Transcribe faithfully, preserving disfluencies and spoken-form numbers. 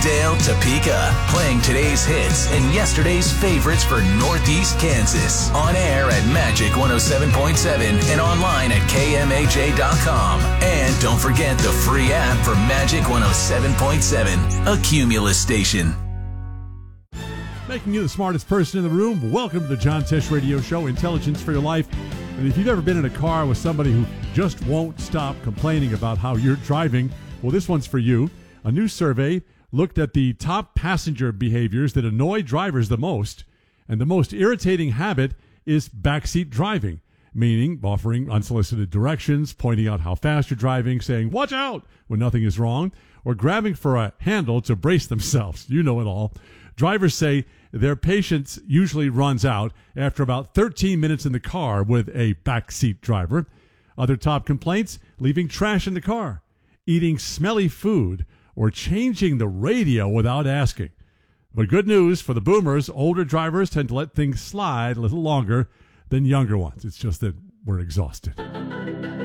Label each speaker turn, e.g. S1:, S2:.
S1: Dale Topeka, playing today's hits and yesterday's favorites for Northeast Kansas. On air at Magic one oh seven point seven and online at K M H A dot com. And don't forget the free app for Magic one oh seven point seven, a Cumulus station.
S2: Making you the smartest person in the room. Welcome to the John Tesh Radio Show, Intelligence for Your Life. And if you've ever been in a car with somebody who just won't stop complaining about how you're driving, well, this one's for you. A new survey looked at the top passenger behaviors that annoy drivers the most, and the most irritating habit is backseat driving, meaning offering unsolicited directions, pointing out how fast you're driving, saying, "Watch out," when nothing is wrong, or grabbing for a handle to brace themselves. You know it all. Drivers say their patience usually runs out after about thirteen minutes in the car with a backseat driver. Other top complaints: leaving trash in the car, eating smelly food, or changing the radio without asking. But good news for the boomers, older drivers tend to let things slide a little longer than younger ones. It's just that we're exhausted.